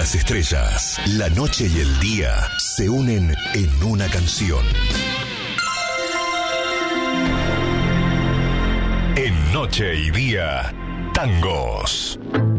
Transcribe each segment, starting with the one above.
las estrellas, la noche y el día se unen en una canción. En Noche y Día, tangos.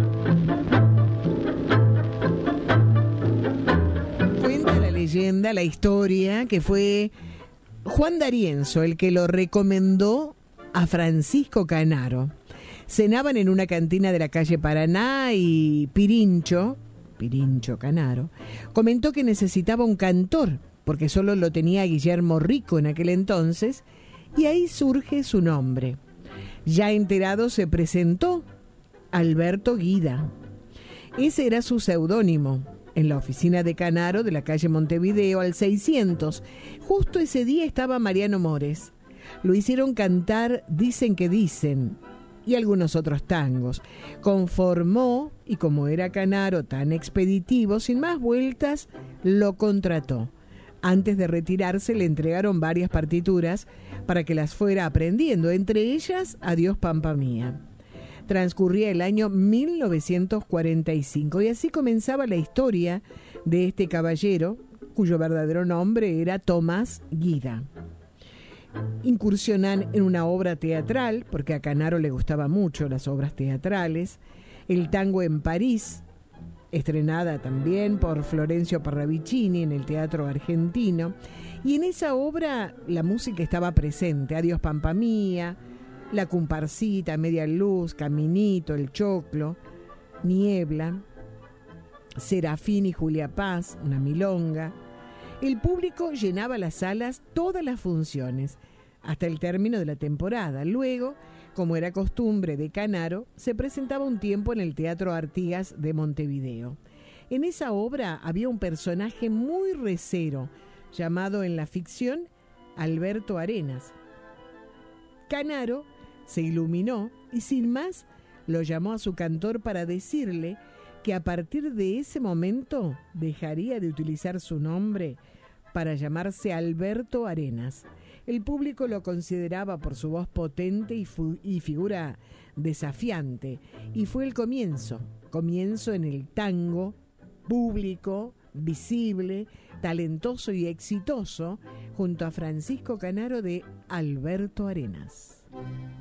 Cuenta la leyenda, la historia, que fue Juan D'Arienzo el que lo recomendó a Francisco Canaro. Cenaban en una cantina de la calle Paraná y Pirincho Canaro, comentó que necesitaba un cantor, porque solo lo tenía Guillermo Rico en aquel entonces, y ahí surge su nombre. Ya enterado se presentó Alberto Guida. Ese era su seudónimo. En la oficina de Canaro de la calle Montevideo al 600. Justo ese día estaba Mariano Mores. Lo hicieron cantar Dicen que dicen y algunos otros tangos. Conformó y como era Canaro tan expeditivo, sin más vueltas, lo contrató. Antes de retirarse le entregaron varias partituras para que las fuera aprendiendo, entre ellas Adiós Pampa Mía. Transcurría el año 1945 y así comenzaba la historia de este caballero, cuyo verdadero nombre era Tomás Guida. Incursionan en una obra teatral, porque a Canaro le gustaban mucho las obras teatrales, El tango en París, estrenada también por Florencio Parravicini en el Teatro Argentino, y en esa obra la música estaba presente, Adiós Pampa Mía, La Comparsita, Media Luz, Caminito, El Choclo, Niebla, Serafín y Julia Paz, una milonga. El público llenaba las salas todas las funciones, hasta el término de la temporada. Luego, como era costumbre de Canaro, se presentaba un tiempo en el Teatro Artigas de Montevideo. En esa obra había un personaje muy recero, llamado en la ficción Alberto Arenas. Canaro se iluminó y sin más lo llamó a su cantor para decirle que a partir de ese momento dejaría de utilizar su nombre para llamarse Alberto Arenas. El público lo consideraba por su voz potente y figura desafiante, y fue el comienzo en el tango, público, visible, talentoso y exitoso, junto a Francisco Canaro de Alberto Arenas.